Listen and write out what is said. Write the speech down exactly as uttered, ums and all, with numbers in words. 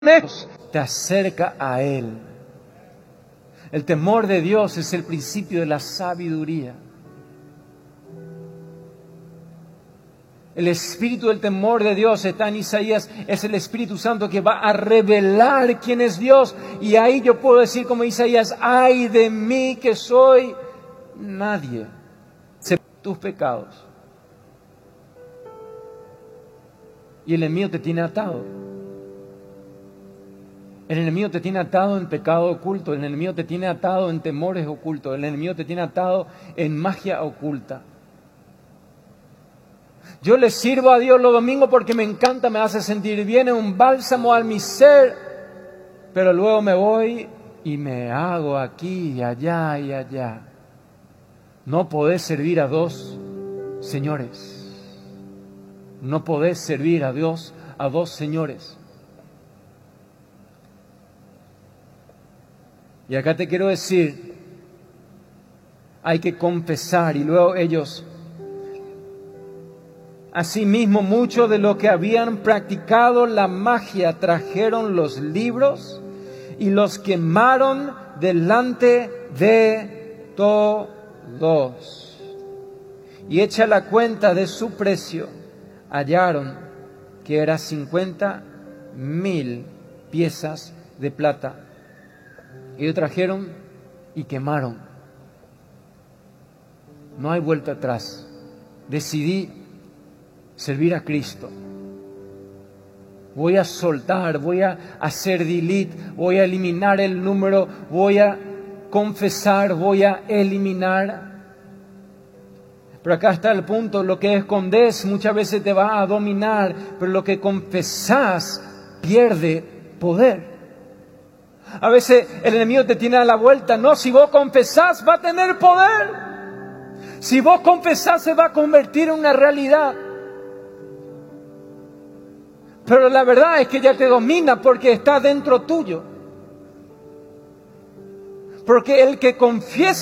te acerca a Él. El temor de Dios es el principio de la sabiduría. El espíritu del temor de Dios está en Isaías, es el Espíritu Santo que va a revelar quién es Dios. Y ahí yo puedo decir como Isaías, ay de mí que soy nadie. Sé tus pecados. Y el enemigo te tiene atado. El enemigo te tiene atado en pecado oculto. El enemigo te tiene atado en temores ocultos. El enemigo te tiene atado en magia oculta. Yo le sirvo a Dios los domingos porque me encanta, me hace sentir bien, es un bálsamo a mi ser. Pero luego me voy y me hago aquí y allá y allá. No podés servir a dos señores. No podés servir a Dios a dos señores. Y acá te quiero decir, hay que confesar. Y luego ellos, asimismo, muchos de los que habían practicado la magia trajeron los libros y los quemaron delante de todos. Y hecha la cuenta de su precio, hallaron que era cincuenta mil piezas de plata. Ellos trajeron y quemaron. No hay vuelta atrás. Decidí servir a Cristo. Voy a soltar, voy a hacer delete, voy a eliminar el número, voy a confesar, voy a eliminar. Pero acá está el punto, lo que escondes muchas veces te va a dominar, pero lo que confesás pierde poder. A veces el enemigo te tiene a la vuelta. No, si vos confesás va a tener poder. Si vos confesás se va a convertir en una realidad. Pero la verdad es que ya te domina porque está dentro tuyo. Porque el que confiesa